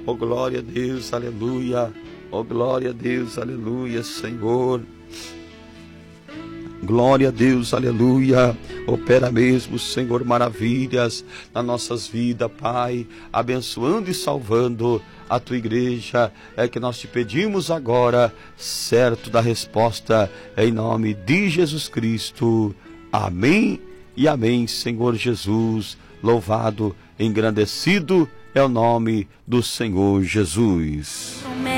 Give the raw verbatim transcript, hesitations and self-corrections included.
Oh, glória a Deus, aleluia. Oh, glória a Deus, aleluia, Senhor. Glória a Deus, aleluia. Opera mesmo, Senhor, maravilhas nas nossas vidas, Pai, abençoando e salvando a tua igreja. É que nós te pedimos agora, certo da resposta, em nome de Jesus Cristo. Amém e amém, Senhor Jesus. Louvado, engrandecido é o nome do Senhor Jesus.